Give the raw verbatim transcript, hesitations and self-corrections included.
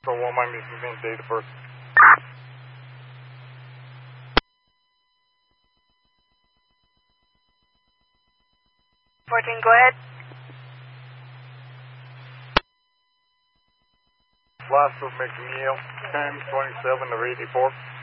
For one Miami fifteen, date of birth. fourteen, go ahead. Last of McNeil, ten twenty-seven to eighty-four.